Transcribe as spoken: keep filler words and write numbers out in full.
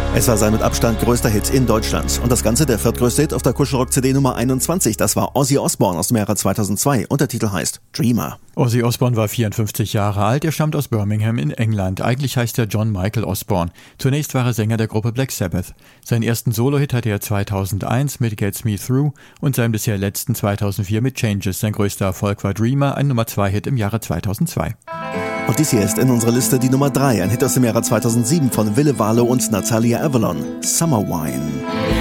Es war sein mit Abstand größter Hit in Deutschland. Und das Ganze der viertgrößte Hit auf der Kuschelrock-C D Nummer einundzwanzig. Das war Ozzy Osbourne aus dem Jahre zweitausendzwei und der Titel heißt Dreamer. Ozzy Osbourne war vierundfünfzig Jahre alt, er stammt aus Birmingham in England. Eigentlich heißt er John Michael Osbourne. Zunächst war er Sänger der Gruppe Black Sabbath. Seinen ersten Solo-Hit hatte er zweitausendeins mit Gets Me Through und seinen bisher letzten zweitausendvier mit Changes. Sein größter Erfolg war Dreamer, ein Nummer zwei Hit im Jahre zweitausendzwei. Und dies hier ist in unserer Liste die Nummer drei, ein Hit aus dem Jahre zweitausendsieben von Ville Valo und Natalia Avalon, Summer Wine.